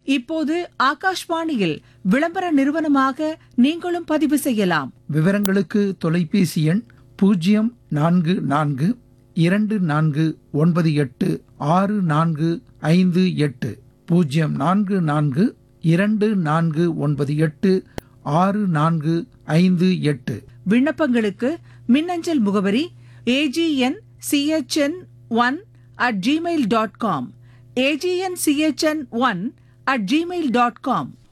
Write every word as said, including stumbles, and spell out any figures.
இப்போது ஆகாஷ்வாணியில் விளம்பர நிறுவனமாக நீங்களும் பதிவு செய்யலாம். விவரங்களுக்கு தொலைபேசி எண் பூஜ்ஜியம் நான்கு நான்கு இரண்டு நான்கு ஒன்பது எட்டு ஆறு நான்கு ஐந்து எட்டு பூஜ்ஜியம் நான்கு நான்கு இரண்டு நான்கு ஒன்பது எட்டு ஆறு நான்கு ஐந்து எட்டு. விண்ணப்பங்களுக்கு மின்னஞ்சல் முகவரி AGN CHN one at Gmail dot com, AGN CHN one at Gmail dot com.